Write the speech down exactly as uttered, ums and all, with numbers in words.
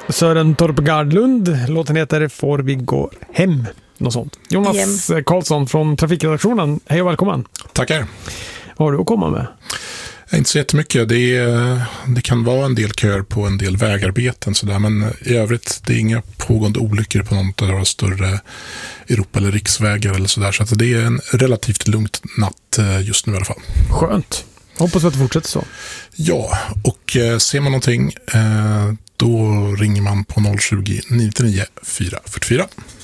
Sören Torpegardlund. Låten heter Får vi gå hem. Något sånt. Jonas hem. Karlsson från Trafikredaktionen. Hej och välkommen. Tackar. Vad har du att komma med? Inte så jättemycket. Det, är, det kan vara en del köer på en del vägarbeten så där, men i övrigt det är inga pågående olyckor på något av våra större Europa- eller riksvägar eller sådär. Så att det är en relativt lugnt natt just nu i alla fall. Skönt. Hoppas att det fortsätter så. Ja, och eh, ser man någonting eh, då ringer man på noll tjugo, nio nio fyra fyra fyra.